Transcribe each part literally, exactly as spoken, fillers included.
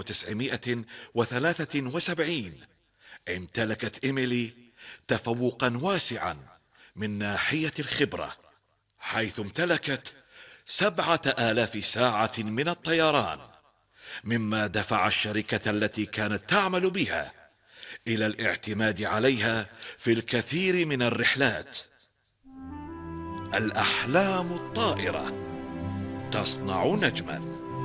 وتسعمائة وثلاثة وسبعين امتلكت إيميلي تفوقا واسعا من ناحية الخبرة، حيث امتلكت سبعة آلاف ساعة من الطيران، مما دفع الشركة التي كانت تعمل بها إلى الاعتماد عليها في الكثير من الرحلات. الأحلام الطائرة تصنع نجما.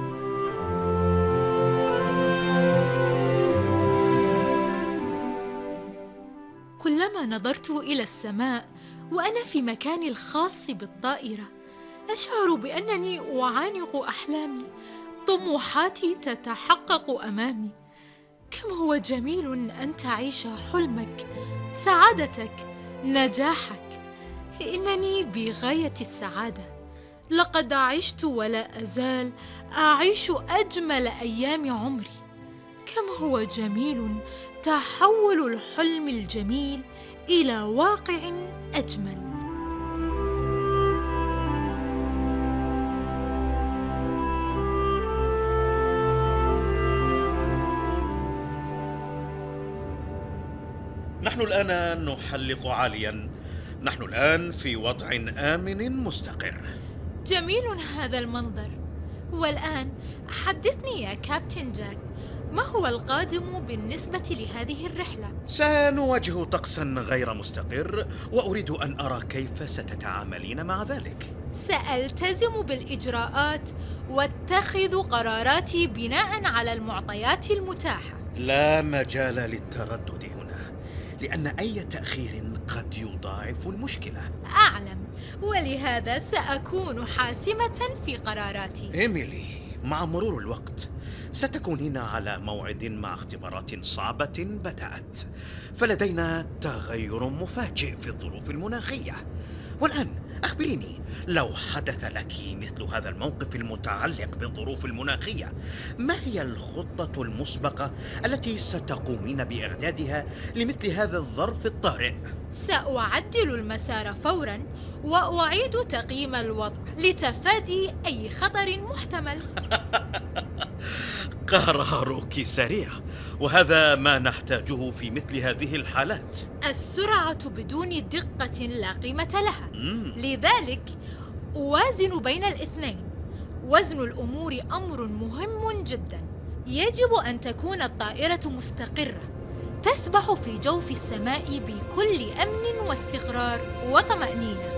كلما نظرت إلى السماء وأنا في مكاني الخاص بالطائرة، أشعر بأنني أعانق أحلامي، طموحاتي تتحقق أمامي. كم هو جميل أن تعيش حلمك، سعادتك، نجاحك. إنني بغاية السعادة، لقد عشت ولا أزال أعيش أجمل أيام عمري. كم هو جميل تحول الحلم الجميل إلى واقع أجمل. نحن الآن نحلق عاليا. نحن الآن في وضع آمن مستقر. جميل هذا المنظر. والآن حدثني يا كابتن جاك، ما هو القادم بالنسبة لهذه الرحلة؟ سنواجه طقسا غير مستقر، وأريد أن أرى كيف ستتعاملين مع ذلك. سألتزم بالإجراءات واتخذ قراراتي بناء على المعطيات المتاحة. لا مجال للتردد هنا، لأن أي تأخير قد يضاعف المشكلة. أعلم، ولهذا سأكون حاسمة في قراراتي. إيميلي، مع مرور الوقت ستكونين على موعد مع اختبارات صعبة بدأت، فلدينا تغير مفاجئ في الظروف المناخية. والآن أخبريني، لو حدث لك مثل هذا الموقف المتعلق بالظروف المناخية، ما هي الخطة المسبقة التي ستقومين بإعدادها لمثل هذا الظرف الطارئ؟ سأعدل المسار فوراً وأعيد تقييم الوضع لتفادي أي خطر محتمل. قرارك سريع، وهذا ما نحتاجه في مثل هذه الحالات. السرعة بدون دقة لا قيمة لها. مم. لذلك أوازن بين الاثنين. وزن الأمور أمر مهم جدا. يجب أن تكون الطائرة مستقرة، تسبح في جوف السماء بكل أمن واستقرار وطمأنينة.